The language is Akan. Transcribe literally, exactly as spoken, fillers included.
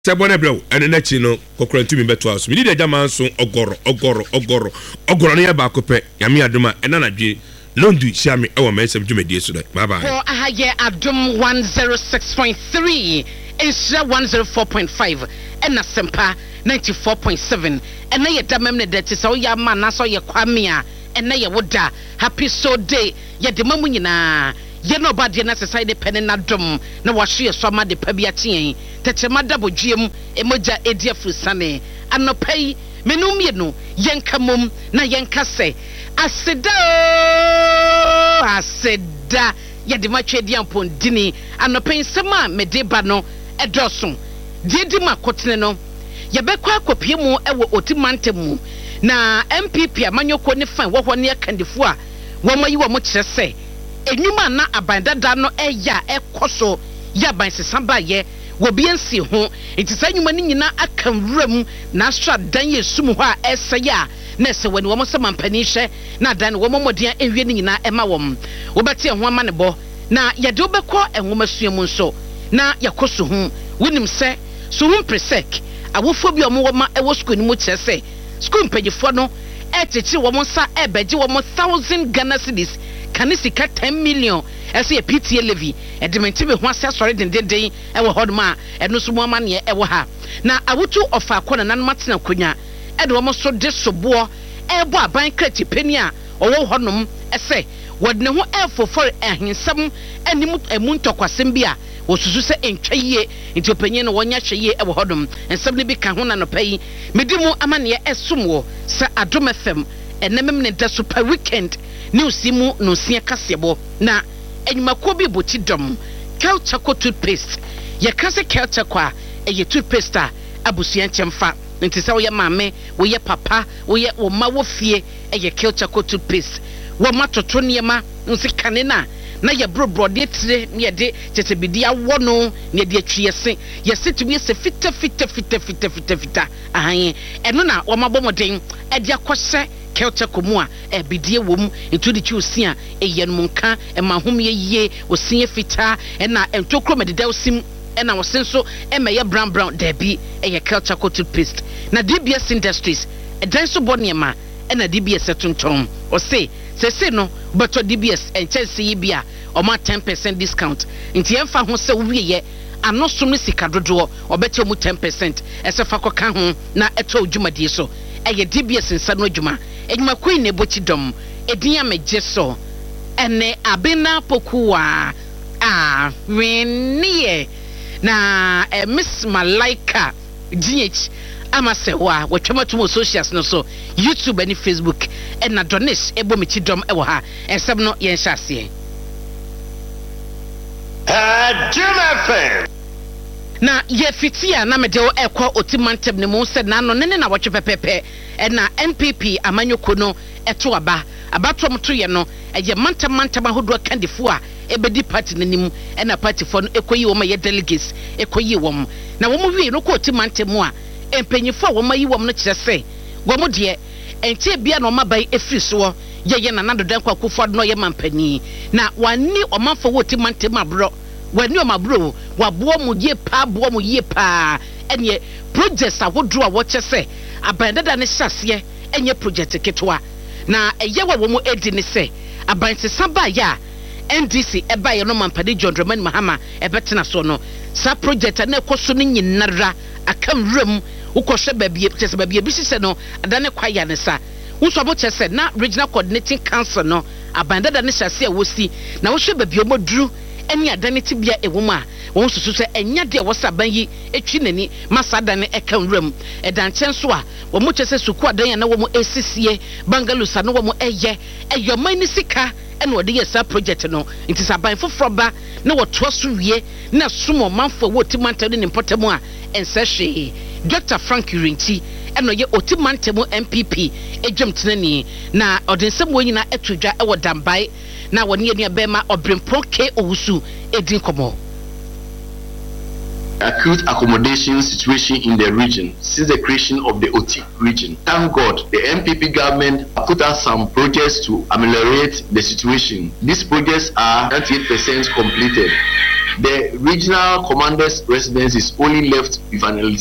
Sebone bro ene na chi no kokrantu beto aso mi di jama nso ogoro ogoro ogoro ogoro no ya ba kope yame adoma ena na dwe londu siame e wo mesem dwumedie so dai bye bye for ahaye adom one oh six point three Isra one oh four point five ena sempa ninety-four point seven ena ye damam ne dati so ya ma na so ye kwame a ena ye woda happy so day ye de mamu nyina ye no bade na society pen na dom na wa hwe so ma de pa bi atien tetema dabodwiem emoja edia frusane anopai menum ye no yenka mom na yenka se aseda aseda ye de matwe dia mpondini anopai sema medeba no edoso die di makotene no ye bekwa akopie mu ewo otimante mu na M P P amanyoko ne fan wo ho ne akandifo a wo mayi wo mo kire se enyuma na abandada no eya ekoso ya ban sesamba ye wo bi ensi ho etisa enyuma ni nyina akanwuram na asra dan yesum ho a eseya na se wani wo mo sema mpani hye na dan wo momoden ewie ni nyina ema wom wo beti ho ama ne bo na ye de obekọ enwoma suamu nso na yakoso hu wonim se so hu presek awofo bi omo woma ewo school ni mu kire se school mpagifo no etechi wo mo sa ebeji wo mo thousand Ghana cedis kanisika ten million ese ye P T A levy edimenti be ho ase sori dendenden ewo hodma eno so mo amane ewo ha na awotu ofa akona nan matena konya ede wo mo so de sobo ebo aban kreti pani a owo honom ese wodne ho efofor ahinsam anim emuntokwasem bi a wosusu se entwaye nti opanyin no wonya hweye ewo hodom ensam ne bi ka ho na no pai medimu amane esumwo se Adom F M enemem ne da super weekend newsimu no sia kasebo na enyumako bi boti dom Kelchaco toothpaste ye kase Kelchaco a eye toothpaste a abusuan chemfa nti se wo ye maame wo ye papa wo ye wo ma wo fie eye Kelchaco toothpaste wo matoto niema nsi kane na na ye brobro de tire ne de tetebidi awo no ne de atwiese ye setumi se fita fita fita fita fita fita ahan eno na wo mabomoden e de akose Kelchaco mu a ebidie wom etu de chi osia eyen munka e mahom ye yie osia fita e na entokro mededa osim e na wosenso e meye brown brown debi e ye Kelchaco toothpaste na D B S Industries e dan so boniema e na D B S tuntom o se se se no beto D B S en chelse yi bia o ma ten percent discount nti emfa ho se wiye ano som sika dodo obete mu ten percent ese fa koka ho na eto odwumadie so eye D B S nsa no adwuma edwuma queen ne bochi dom edin amegye so ene abena pokuwa ah wenie na eh, Miss Malaika G H amasewa watwamatu socials no so YouTube and Facebook and na Donis ebo michi dom ewo ha ensem no yen hyase Adom F M na ye fitia na mede wo ekwa otimantem ne mu se na no ne na wotwe pepepe na N P P amanyoko no eto aba abatom to ye no eye mantam mantam ahodo kandifo a ebedi party nanim na party fo no ekoyi wo ma ye delegates ekoyi wo na wo mu wi no ko otimantem mu a empanyifo wo ma yi wo no kire se wo mu de entie bia no mabai efiri so ye ye na nadodan kwa kofo no ye mampani na wani omanfo wo otimantem abro wani omabro wabo mu ye pa bo mu ye pa enye projects awodro a wo chese abandada ne hyase enye project ketwa na eye wa wo mu edi ne se abansesa ba ya N D C eba ye no mampani John Dramani Mahama ebetena so no sa project na ekoso no nyinara akam ram ukoshe babie chese babie bi sise no adane kwaya ne sa unso bo chese na regional coordinating council no abandada ne hyase a wosi na wo hwe babie omoduru eni adane tibia ewoma won susu se enya de wo saban yi etwi nani masada ne ekan ram edanchen so a wo mo chese suku adan na wo mo esisie bangalusa no wo mo eye eyoman ni sika ena wo de yesa project no nti saban fofroba na wo to so wie na sumo manfo wo timantado ne importamu a ense hwe Doctor Frank Urinti eno ye otimantemu M P P ejwamtenani na odensem wo nyina etudwa ewo dambai na woni ye bema obrempon ke owusu edin komo acute accommodation situation in the region since the creation of the Otik region. Thank God, the M P P government put out some projects to ameliorate the situation. These projects are ninety-eight percent completed. The regional commander's residence is only left with an